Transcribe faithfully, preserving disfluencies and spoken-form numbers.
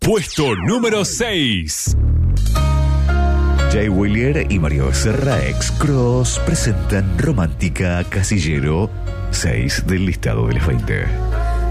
Puesto número seis. Jay Wheeler y Mario Becerra ex Cross presentan Romántica Casillero, seis del listado de los veinte.